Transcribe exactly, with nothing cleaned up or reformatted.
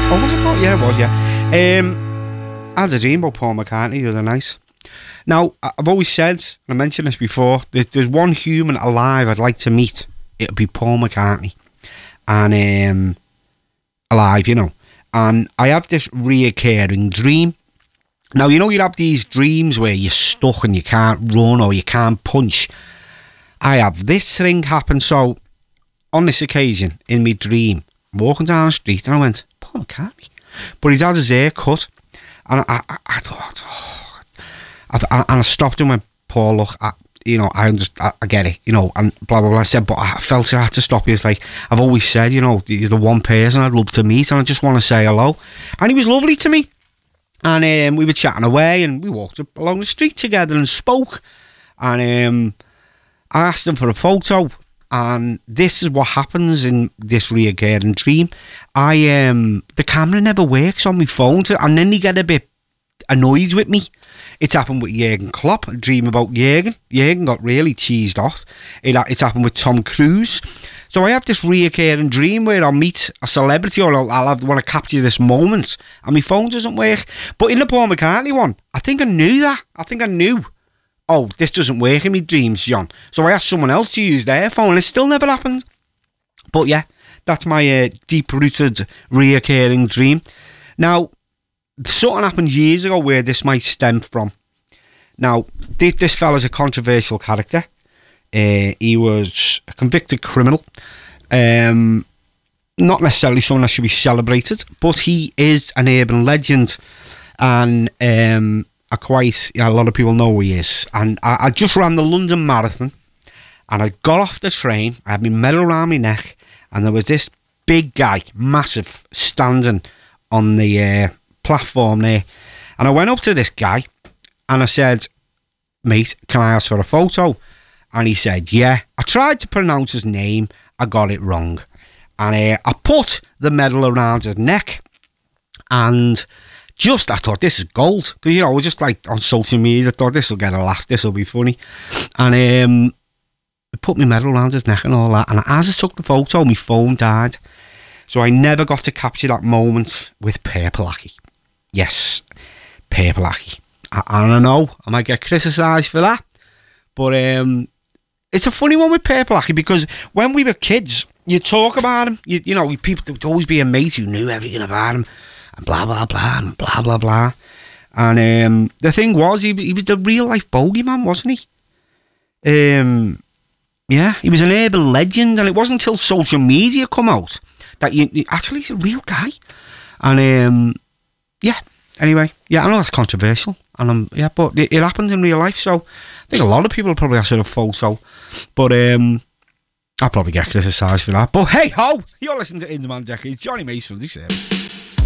Oh, was it Paul? Yeah, it was, yeah. Um, I had a dream about Paul McCartney the other night. Now, I've always said, and I mentioned this before, there's, there's one human alive I'd like to meet. It'll be Paul McCartney. And, um, alive, you know. And I have this reoccurring dream. Now, you know, you have these dreams where you're stuck and you can't run or you can't punch. I have this thing happen. So, on this occasion, in my dream, I'm walking down the street and I went, Paul McCartney. But he's had his hair cut. And I, I, I thought, oh. I th- and I stopped and went, Paul, look, I, you know, I just, I, I get it, you know, and blah, blah, blah. I said, but I felt I had to stop you. It's like, I've always said, you know, you're the one person I'd love to meet and I just want to say hello. And he was lovely to me. And um, we were chatting away and we walked up along the street together and spoke. And um, I asked him for a photo. And this is what happens in this reoccurring dream. I um, the camera never works on my phone. To, and then they get a bit annoyed with me. It's happened with Jurgen Klopp, a dream about Jurgen. Jurgen got really cheesed off. It, it's happened with Tom Cruise. So I have this reoccurring dream where I'll meet a celebrity or I'll, I'll have, want to capture this moment and my phone doesn't work. But in the Paul McCartney one, I think I knew that. I think I knew, oh, this doesn't work in my dreams, John. So I asked someone else to use their phone and it still never happened. But yeah, that's my uh, deep-rooted reoccurring dream. Now, something happened years ago where this might stem from. Now, this, this fella's a controversial character. Uh, he was a convicted criminal. Um, not necessarily someone that should be celebrated, but he is an urban legend. And um, I quite, yeah, a lot of people know who he is. And I, I just ran the London Marathon. And I got off the train. I had my medal around my neck. And there was this big guy, massive, standing on the uh, platform there. And I went up to this guy and I said, mate, can I ask for a photo? And he said, yeah. I tried to pronounce his name. I got it wrong. And uh, I put the medal around his neck. And just, I thought, this is gold. Because, you know, just like on social media, I thought, this will get a laugh. This will be funny. And um, I put my medal around his neck and all that. And as I took the photo, my phone died. So I never got to capture that moment with Purple Aki. Yes, Purple Aki. I, I don't know, I might get criticised for that. But um, it's a funny one with Purple Aki because when we were kids, you talk about him. You, you know, people, there would always be a mate who knew everything about him. And blah, blah, blah, and blah, blah, blah. And um, the thing was, he, he was the real-life bogeyman, wasn't he? Um, yeah, he was an urban legend. And it wasn't until social media come out that you, you actually, he's a real guy. And um, yeah, anyway, yeah, I know that's controversial, and um, yeah, but it, it happens in real life. So I think a lot of people probably ask for a photo, but um, I'll probably get criticised for that. But hey ho, you're listening to In Demand Decades, Johnny Mason, this is